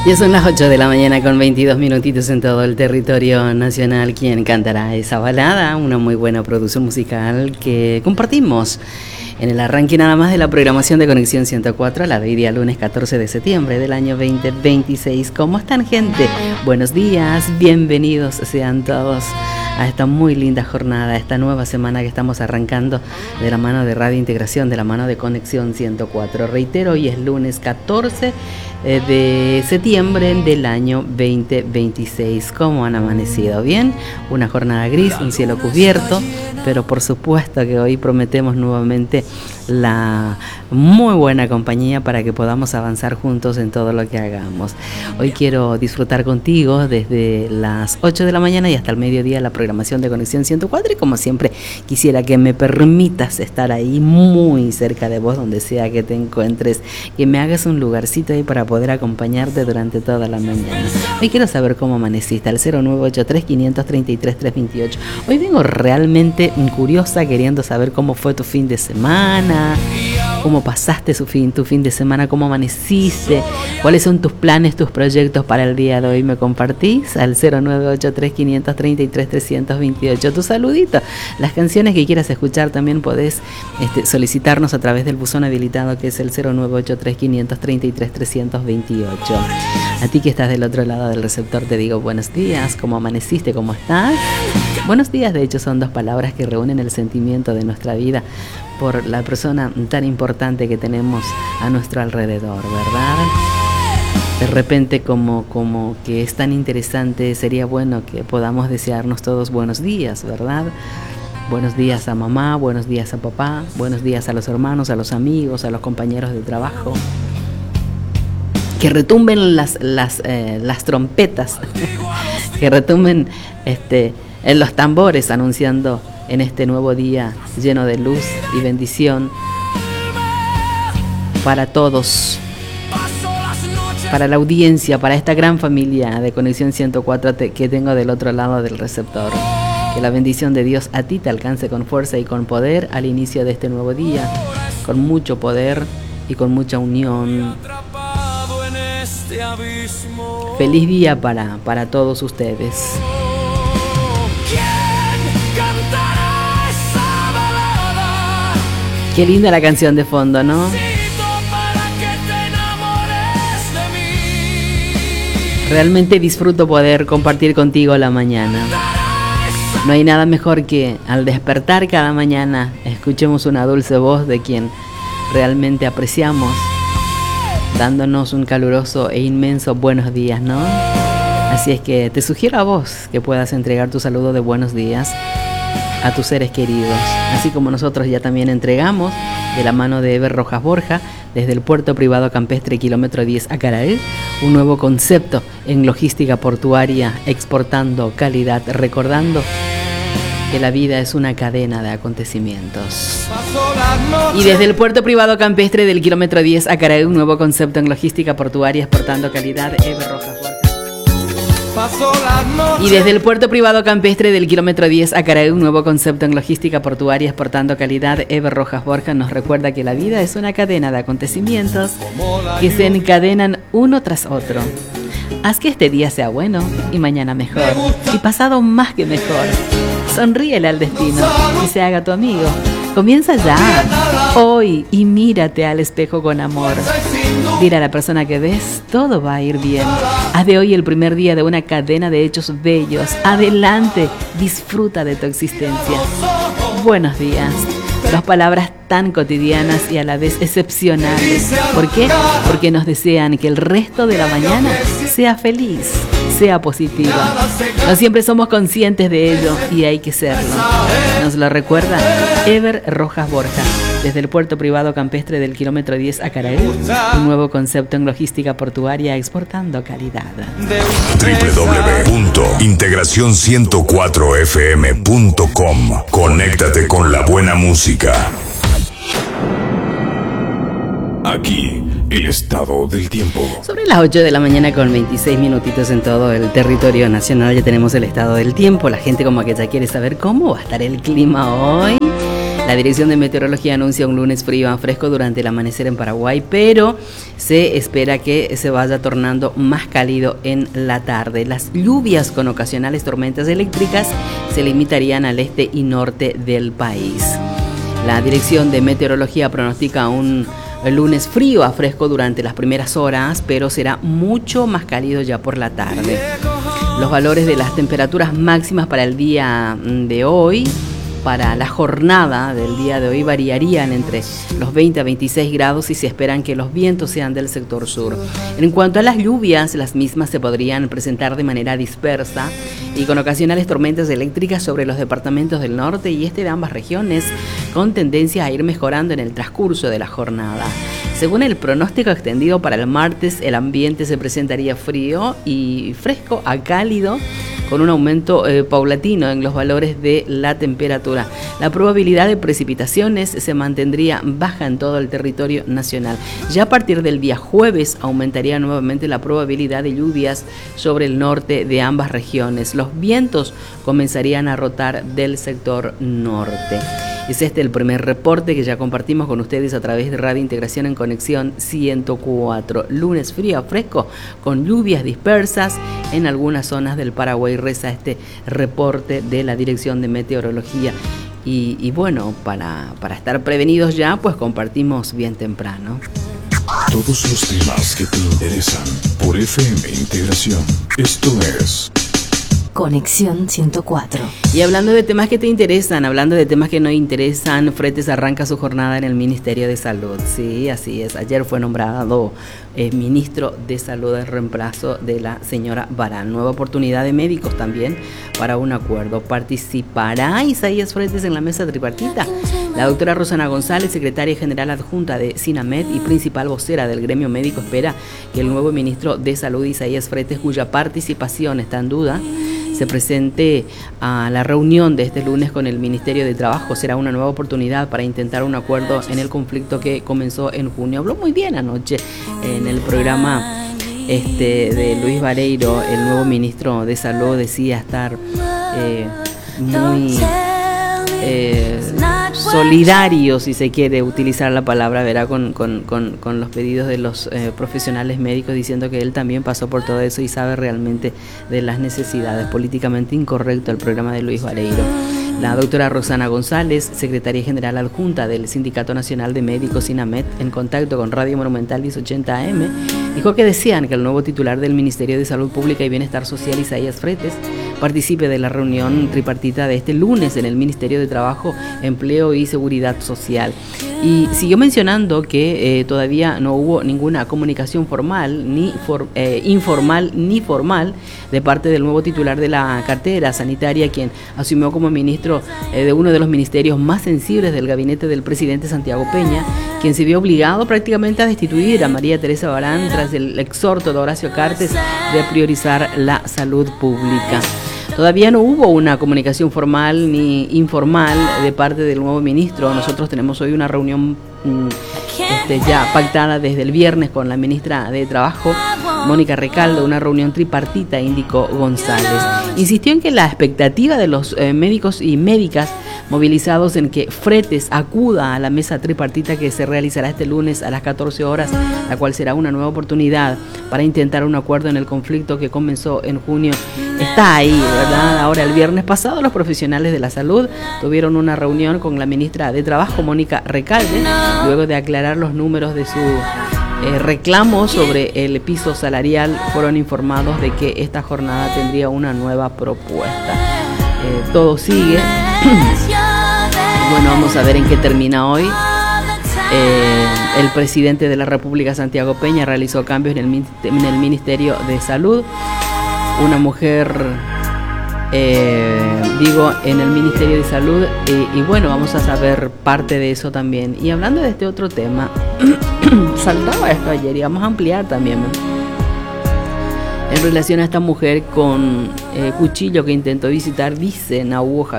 Ya son las 8 de la mañana con 22 minutitos en todo el territorio nacional. ¿Quién cantará esa balada? Una muy buena producción musical que compartimos en el arranque nada más de la programación de Conexión 104 a la de día lunes 14 de septiembre del año 2026. ¿Cómo están, gente? Buenos días, bienvenidos sean todos a esta muy linda jornada, esta nueva semana que estamos arrancando de la mano de Radio Integración, de la mano de Conexión 104. Reitero, hoy es lunes 14 de septiembre del año 2026. ¿Cómo han amanecido? ¿Bien? Una jornada gris, un cielo cubierto, pero por supuesto que hoy prometemos nuevamente la muy buena compañía para que podamos avanzar juntos en todo lo que hagamos. Hoy quiero disfrutar contigo desde las 8 de la mañana y hasta el mediodía la programación de Conexión 104 y como siempre quisiera que me permitas estar ahí muy cerca de vos, donde sea que te encuentres, que me hagas un lugarcito ahí para poder acompañarte durante toda la mañana. Hoy quiero saber cómo amaneciste al 0983-533-328. Hoy vengo realmente curiosa, queriendo saber cómo fue tu fin de semana, cómo pasaste tu fin de semana, cómo amaneciste, cuáles son tus planes, tus proyectos para el día de hoy. Me compartís al 0983-533-328 tu saludito. Las canciones que quieras escuchar también podés solicitarnos a través del buzón habilitado que es el 0983-533-328. A ti que estás del otro lado del receptor te digo buenos días, cómo amaneciste, cómo estás. Buenos días, de hecho, son dos palabras que reúnen el sentimiento de nuestra vida por la persona tan importante que tenemos a nuestro alrededor, ¿verdad? De repente, como que es tan interesante, sería bueno que podamos desearnos todos buenos días, ¿verdad? Buenos días a mamá, buenos días a papá, buenos días a los hermanos, a los amigos, a los compañeros de trabajo. Que retumben las trompetas, que retumben en los tambores anunciando en este nuevo día lleno de luz y bendición para todos, para la audiencia, para esta gran familia de Conexión 104 que tengo del otro lado del receptor. Que la bendición de Dios a ti te alcance con fuerza y con poder al inicio de este nuevo día, con mucho poder y con mucha unión. Feliz día para todos ustedes. Qué linda la canción de fondo, ¿no? Realmente disfruto poder compartir contigo la mañana. No hay nada mejor que al despertar cada mañana escuchemos una dulce voz de quien realmente apreciamos, dándonos un caluroso e inmenso buenos días, ¿no? Así es que te sugiero a vos que puedas entregar tu saludo de buenos días a tus seres queridos, así como nosotros ya también entregamos de la mano de Ever Rojas Borja desde el puerto privado campestre kilómetro 10 Acaraí, un nuevo concepto en logística portuaria, exportando calidad, recordando que la vida es una cadena de acontecimientos. Y desde el puerto privado campestre del kilómetro 10 Acaraí, un nuevo concepto en logística portuaria, exportando calidad, Ever Rojas Borja. Y desde el puerto privado campestre del kilómetro 10 Acaraí, un nuevo concepto en logística portuaria exportando calidad, Ever Rojas Borja nos recuerda que la vida es una cadena de acontecimientos que se encadenan uno tras otro. Haz que este día sea bueno y mañana mejor y pasado más que mejor. Sonríele al destino y se haga tu amigo. Comienza ya, hoy, y mírate al espejo con amor. Dile a la persona que ves, todo va a ir bien. Haz de hoy el primer día de una cadena de hechos bellos. Adelante, disfruta de tu existencia. Buenos días. Dos palabras tan cotidianas y a la vez excepcionales. ¿Por qué? Porque nos desean que el resto de la mañana sea feliz, sea positiva. No siempre somos conscientes de ello y hay que serlo. Nos lo recuerda Ever Rojas Borja, desde el puerto privado campestre del kilómetro 10 Acaraí, un nuevo concepto en logística portuaria exportando calidad. www.integracion104fm.com. Conéctate con la buena música. Aquí, el estado del tiempo. Sobre las 8 de la mañana con 26 minutitos en todo el territorio nacional ya tenemos el estado del tiempo. La gente como que ya quiere saber cómo va a estar el clima hoy. La Dirección de Meteorología anuncia un lunes frío a fresco durante el amanecer en Paraguay, pero se espera que se vaya tornando más cálido en la tarde. Las lluvias con ocasionales tormentas eléctricas se limitarían al este y norte del país. La Dirección de Meteorología pronostica un lunes frío a fresco durante las primeras horas, pero será mucho más cálido ya por la tarde. Los valores de las temperaturas máximas para el día de hoy, para la jornada del día de hoy, variarían entre los 20 a 26 grados y se esperan que los vientos sean del sector sur. En cuanto a las lluvias, las mismas se podrían presentar de manera dispersa y con ocasionales tormentas eléctricas sobre los departamentos del norte y este de ambas regiones, con tendencia a ir mejorando en el transcurso de la jornada. Según el pronóstico extendido para el martes, el ambiente se presentaría frío y fresco a cálido, con un aumento paulatino en los valores de la temperatura. La probabilidad de precipitaciones se mantendría baja en todo el territorio nacional. Ya a partir del día jueves aumentaría nuevamente la probabilidad de lluvias sobre el norte de ambas regiones. Los vientos comenzarían a rotar del sector norte. Es el primer reporte que ya compartimos con ustedes a través de Radio Integración en Conexión 104. Lunes frío a fresco con lluvias dispersas en algunas zonas del Paraguay, reza este reporte de la Dirección de Meteorología. Y bueno, para estar prevenidos ya, pues compartimos bien temprano. Todos los temas que te interesan por FM Integración. Esto es Conexión 104. Y hablando de temas que te interesan, hablando de temas que no interesan, Fretes arranca su jornada en el Ministerio de Salud. Sí, así es. Ayer fue nombrado ministro de Salud en reemplazo de la señora Barán. Nueva oportunidad de médicos también para un acuerdo. ¿Participará Isaías Fretes en la mesa tripartita? La doctora Rosana González, secretaria general adjunta de SINAMED y principal vocera del gremio médico, espera que el nuevo ministro de Salud, Isaías Fretes, cuya participación está en duda, se presente a la reunión de este lunes con el Ministerio de Trabajo. Será una nueva oportunidad para intentar un acuerdo en el conflicto que comenzó en junio. Habló muy bien anoche en el programa de Luis Vareiro. El nuevo ministro de Salud decía estar muy solidario, si se quiere utilizar la palabra, verá, con los pedidos de los profesionales médicos, diciendo que él también pasó por todo eso y sabe realmente de las necesidades. Políticamente incorrecto el programa de Luis Vareiro. La doctora Rosana González, secretaria general adjunta del Sindicato Nacional de Médicos SINAMED, en contacto con Radio Monumental 1080 AM, dijo que desean que el nuevo titular del Ministerio de Salud Pública y Bienestar Social, Isaías Fretes, participe de la reunión tripartita de este lunes en el Ministerio de Trabajo, Empleo y Seguridad Social. Y siguió mencionando que todavía no hubo ninguna comunicación formal, informal ni formal, de parte del nuevo titular de la cartera sanitaria, quien asumió como ministro de uno de los ministerios más sensibles del gabinete del presidente Santiago Peña, quien se vio obligado prácticamente a destituir a María Teresa Barán tras el exhorto de Horacio Cartes de priorizar la salud pública. Todavía no hubo una comunicación formal ni informal de parte del nuevo ministro. Nosotros tenemos hoy una reunión ya pactada desde el viernes con la ministra de Trabajo, Mónica Recalde, una reunión tripartita, indicó González. Insistió en que la expectativa de los médicos y médicas movilizados en que Fretes acuda a la mesa tripartita que se realizará este lunes a las 14 horas, la cual será una nueva oportunidad para intentar un acuerdo en el conflicto que comenzó en junio. Está ahí, ¿verdad? Ahora, el viernes pasado, los profesionales de la salud tuvieron una reunión con la ministra de Trabajo, Mónica Recalde, luego de aclarar los números de su reclamo sobre el piso salarial. Fueron informados de que esta jornada tendría una nueva propuesta. Todo sigue. Bueno, vamos a ver en qué termina hoy. El presidente de la República, Santiago Peña, realizó cambios en el Ministerio de Salud. Una mujer, en el Ministerio de Salud, y bueno, vamos a saber parte de eso también. Y hablando de este otro tema, saltaba esto ayer y vamos a ampliar también, ¿no? En relación a esta mujer con cuchillo que intentó visitar, dice Nahuo